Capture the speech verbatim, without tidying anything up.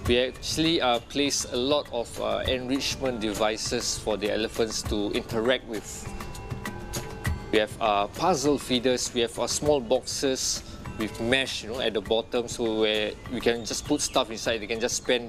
We actually uh, place a lot of uh, enrichment devices for the elephants to interact with. We have uh, puzzle feeders, we have uh, small boxes with mesh, you know, at the bottom, so where we can just put stuff inside. They can just spend